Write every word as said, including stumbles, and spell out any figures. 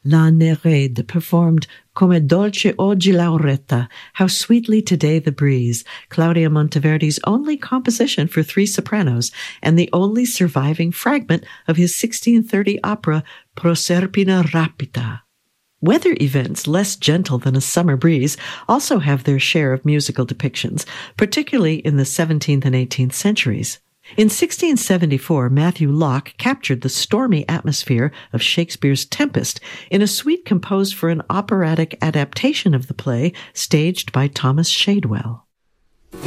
La Nereide performed Come dolce oggi l'auretta, How sweetly today the breeze, Claudia Monteverdi's only composition for three sopranos and the only surviving fragment of his sixteen thirty opera Proserpina rapita. Weather events less gentle than a summer breeze also have their share of musical depictions, particularly in the seventeenth and eighteenth centuries. In sixteen seventy-four, Matthew Locke captured the stormy atmosphere of Shakespeare's Tempest in a suite composed for an operatic adaptation of the play staged by Thomas Shadwell.